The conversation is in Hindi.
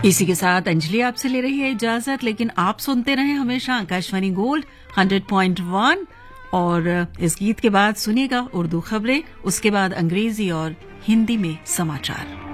इसी के साथ अंजलि आपसे ले रही है इजाजत, लेकिन आप सुनते रहे हमेशा आकाशवाणी गोल्ड 100.1 और इस गीत के बाद सुनिएगा उर्दू खबरें, उसके बाद अंग्रेजी और हिंदी में समाचार।